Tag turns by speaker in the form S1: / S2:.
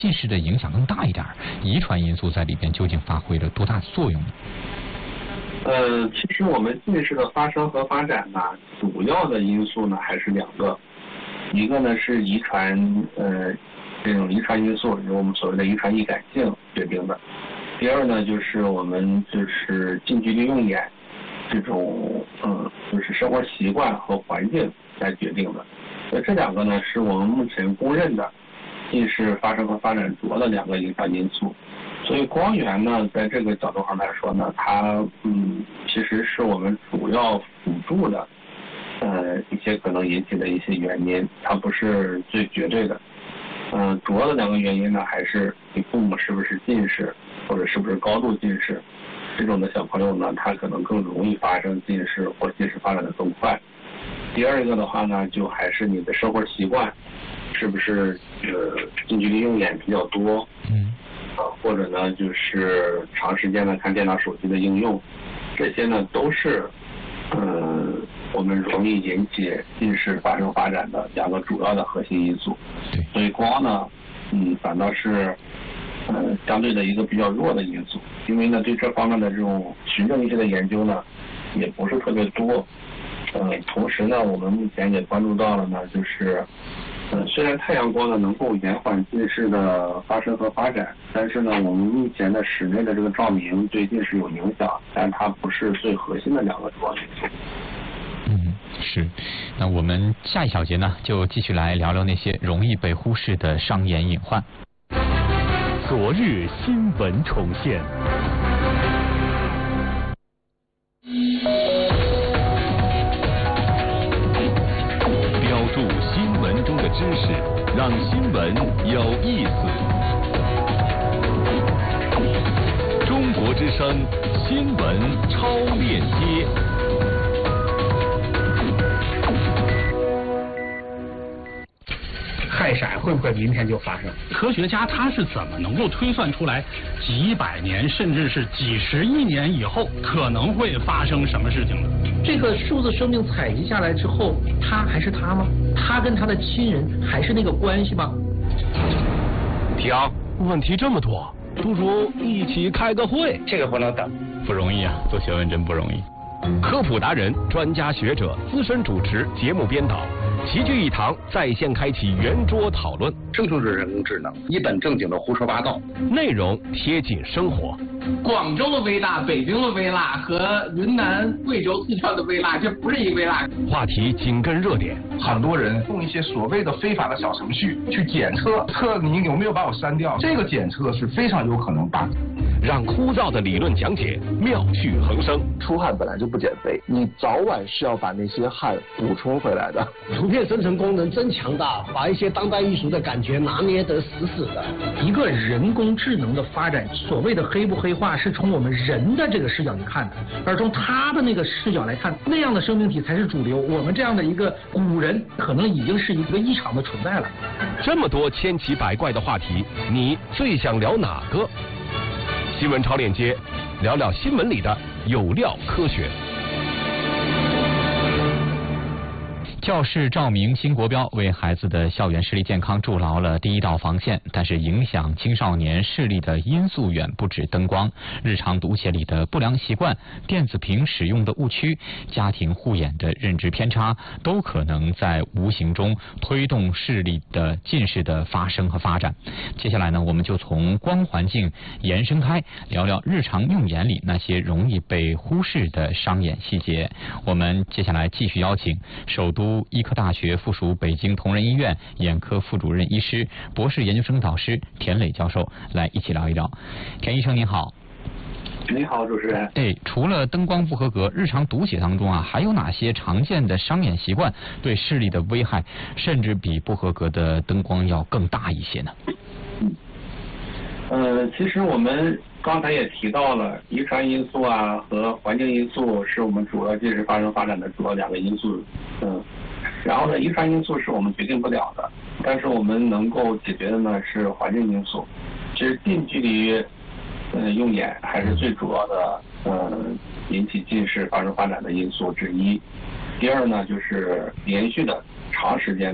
S1: 近视的影响更大一点，遗传因素在里边究竟发挥了多大的作用呢？
S2: 其实我们近视的发生和发展呢，主要的因素呢还是两个，一个呢是遗传，这种遗传因素由我们所谓的遗传易感性决定的，第二呢就是我们就是近距离用眼这种就是生活习惯和环境来决定的。这两个呢是我们目前公认的近视发生和发展主要的两个影响因素。所以光源呢，在这个角度上来说呢，它其实是我们主要辅助的一些可能引起的一些原因，它不是最绝对的。主要的两个原因呢，还是你父母是不是近视，或者是不是高度近视，这种的小朋友呢，他可能更容易发生近视或近视发展的更快。第二个的话呢，就还是你的生活习惯，是不是近距离用眼比较多，或者呢就是长时间的看电脑、手机的应用，这些呢都是我们容易引起近视发生发展的两个主要的核心因素。所以光呢，反倒是相对的一个比较弱的因素，因为呢对这方面的这种循证一些的研究呢也不是特别多。同时呢，我们目前也关注到了呢，就是虽然太阳光呢能够延缓近视的发生和发展，但是呢，我们目前的室内的这个照明对近视有影响，但它不是最核心的两个主要因素。
S1: 是。那我们下一小节呢，就继续来聊聊那些容易被忽视的伤眼隐患。
S3: 昨日新闻重现。标注新闻中的知识，让新闻有意思。中国之声新闻超链接。
S4: 氦闪会不会明天就发生？科学家他是怎么能够推算出来几百年甚至是几十亿年以后可能会发生什么事情呢？
S5: 这个数字生命采集下来之后，他还是他吗？他跟他的亲人还是那个关系吗？
S3: 停，问题这么多，不如一起开个会。
S4: 这个不能等，
S1: 不容易啊，做学问真不容易。
S3: 科普达人、专家学者、资深主持、节目编导齐聚一堂，在线开启圆桌讨论。
S6: 生成式人工智能一本正经的胡说八道，
S3: 内容贴近生活。
S5: 广州的微辣、北京的微辣和云南、贵州、四川的微辣，这不是一微辣。
S3: 话题紧跟热点，
S7: 很多人用一些所谓的非法的小程序去检测你有没有把我删掉，这个检测是非常有可能把
S3: 让枯燥的理论讲解妙趣横生。
S8: 出汗本来就不减肥，你早晚是要把那些汗补充回来的。
S9: 图片生成功能真强大，把一些当代艺术的感觉拿捏得死死的。
S5: 一个人工智能的发展，所谓的黑不黑化，是从我们人的这个视角去看的，而从他的那个视角来看，那样的生命体才是主流。我们这样的一个古人，可能已经是一个异常的存在了。
S3: 这么多千奇百怪的话题，你最想聊哪个？新闻超链接，聊聊新闻里的有料科学。
S1: 教室照明新国标为孩子的校园视力健康筑牢了第一道防线，但是影响青少年视力的因素远不止灯光，日常读写里的不良习惯、电子屏使用的误区、家庭护眼的认知偏差，都可能在无形中推动视力的近视的发生和发展。接下来呢，我们就从光环境延伸开，聊聊日常用眼里那些容易被忽视的伤眼细节。我们接下来继续邀请首都医科大学附属北京同仁医院眼科副主任医师、博士研究生导师田磊教授来一起聊一聊。田医生您好。
S2: 你好，主持人。
S1: 除了灯光不合格，日常读写当中啊，还有哪些常见的伤眼习惯对视力的危害，甚至比不合格的灯光要更大一些呢？
S2: 其实我们刚才也提到了，遗传因素啊和环境因素是我们主要近视发生发展的主要两个因素。然后呢，遗传因素是我们决定不了的，但是我们能够解决的呢是环境因素。其实近距离用眼还是最主要的引起近视发生发展的因素之一。第二呢，就是连续的长时间